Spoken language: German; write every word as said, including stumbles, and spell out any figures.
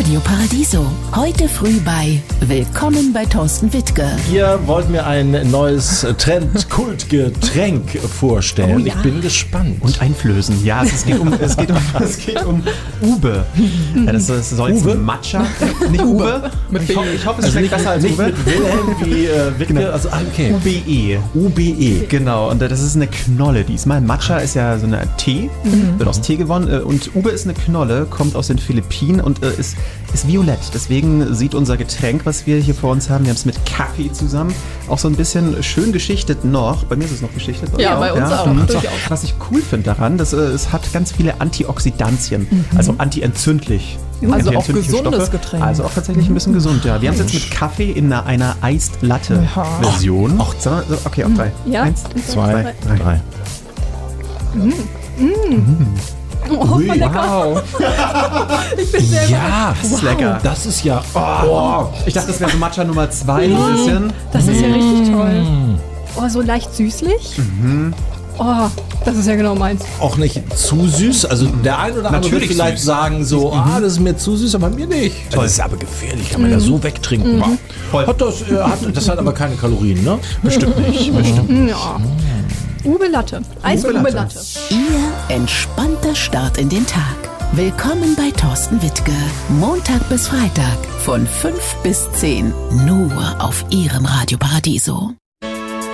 Radio Paradiso. Heute früh bei Willkommen bei Thorsten Wittke. Ihr wollt mir ein neues Trend-Kultgetränk vorstellen. Oh ja. Ich bin gespannt. Und einflößen. Ja, es, es, geht, um, es, geht, um, es geht um Ube. Ja, das, das soll jetzt Uwe? Matcha. Nicht Ube. Ich, ho ich hoffe, es also schmeckt nicht, besser als nicht Ube. mit Wilhelm wie äh, Wittke. Genau. Also, ah, okay. U B E. U B E. Genau, und das ist eine Knolle diesmal. Matcha ist ja so eine Tee, mhm. wird aus Tee gewonnen. Und Ube ist eine Knolle, kommt aus den Philippinen und äh, ist, ist violett. Deswegen sieht unser Getränk, was wir hier vor uns haben, wir haben es mit Kaffee zusammen, auch so ein bisschen schön geschichtet noch. Bei mir ist es noch geschichtet. Ja, bei uns auch. Mhm. Durchaus. Was ich cool finde daran, das, äh, es hat ganz viele Antioxidantien, mhm. also antientzündlich. Also auch gesundes Getränk. Also auch tatsächlich ein bisschen gesund, ja. Wir haben es jetzt mit Kaffee in einer, einer Iced-Latte-Version. Auch zwei? Okay, auch drei. Ja. Eins, zwei, drei. drei. Mm. Mm. Oh, voll lecker. Wow. Ich bin sehr Ja, Das ist lecker. Das ist ja... Oh. Ich dachte, das wäre so Matcha Nummer zwei ein bisschen. Das ist ja richtig toll. Oh, so leicht süßlich. Mhm. Oh, das ist ja genau meins. Auch nicht zu süß. Also der ein oder andere wird Natürlich vielleicht süß. sagen so, ah, das ist mir zu süß, aber mir nicht. Das ist aber gefährlich, kann man ja so wegtrinken. Mhm. Voll. Hat das, äh, hat, das hat aber keine Kalorien, ne? Bestimmt nicht. Bestimmt. Ja. Ube Latte. Eis Ube Ube Latte. Latte. Ihr entspannter Start in den Tag. Willkommen bei Thorsten Wittke. Montag bis Freitag von fünf bis zehn. Nur auf Ihrem Radio Paradiso.